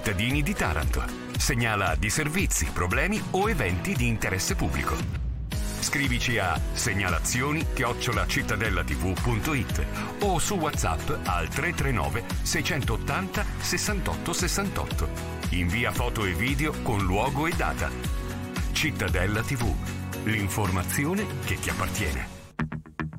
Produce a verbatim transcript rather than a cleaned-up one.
cittadini di Taranto. Segnala di servizi, problemi o eventi di interesse pubblico. Scrivici a segnalazioni chiocciola cittadellatv punto it o su WhatsApp al tre tre nove sei otto zero sessantotto sessantotto. Invia foto e video con luogo e data. Cittadella tivù, l'informazione che ti appartiene.